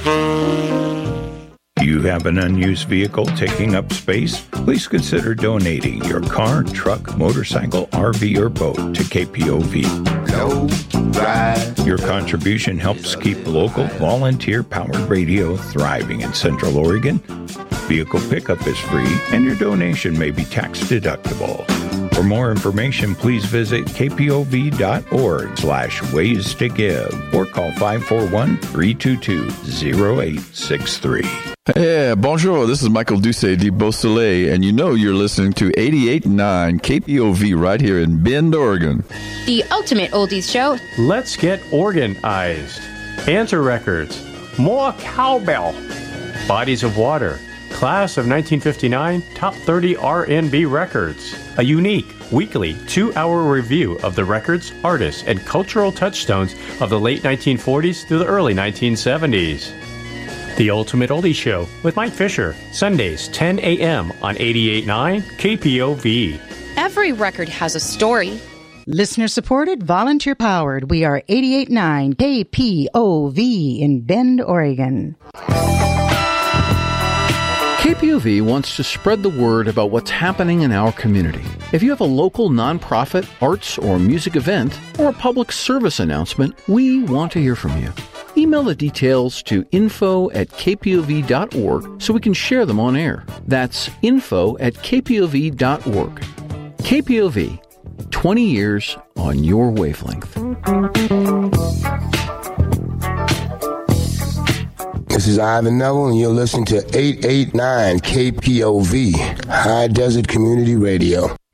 Do you have an unused vehicle taking up space? Please consider donating your car, truck, motorcycle, RV, or boat to KPOV. Your contribution helps keep local volunteer-powered radio thriving in Central Oregon. Vehicle pickup is free, and your donation may be tax-deductible. For more information, please visit kpov.org/ways to give or call 541-322-0863. Hey, bonjour. This is Michael Doucet de Beausoleil, and you know you're listening to 88.9 KPOV right here in Bend, Oregon. The ultimate oldies show. Let's get organized. Answer records. More cowbell. Bodies of water. Class of 1959 Top 30 R&B Records. A unique, weekly, 2-hour review of the records, artists, and cultural touchstones of the late 1940s through the early 1970s. The Ultimate Oldie Show with Mike Fisher, Sundays, 10 a.m. on 88.9 KPOV. Every record has a story. Listener-supported, volunteer-powered. We are 88.9 KPOV in Bend, Oregon. KPOV wants to spread the word about what's happening in our community. If you have a local nonprofit, arts, or music event, or a public service announcement, we want to hear from you. Email the details to info@kpov.org so we can share them on air. That's info@kpov.org. KPOV, 20 years on your wavelength. This is Ivan Neville, and you're listening to 889 KPOV, High Desert Community Radio.